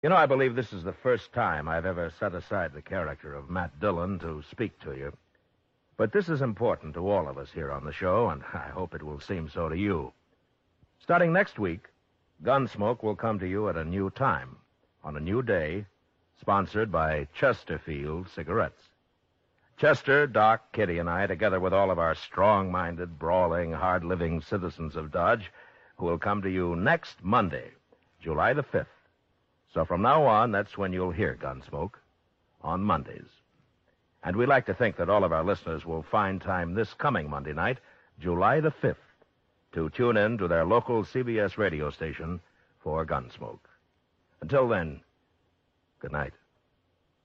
I believe this is the first time I've ever set aside the character of Matt Dillon to speak to you. But this is important to all of us here on the show, and I hope it will seem so to you. Starting next week, Gunsmoke will come to you at a new time, on a new day, sponsored by Chesterfield Cigarettes. Chester, Doc, Kitty, and I, together with all of our strong-minded, brawling, hard-living citizens of Dodge, who will come to you next Monday, July the 5th. So from now on, that's when you'll hear Gunsmoke, on Mondays. And we like to think that all of our listeners will find time this coming Monday night, July the 5th, to tune in to their local CBS radio station for Gunsmoke. Until then, good night.